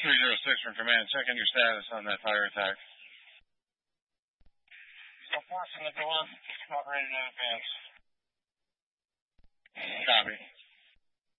306 from command. Check in your status on that fire attack. So forcing the door, not ready to advance. Copy.